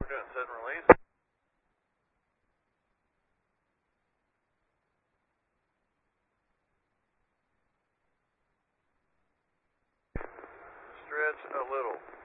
We're doing set and release. Stretch a little.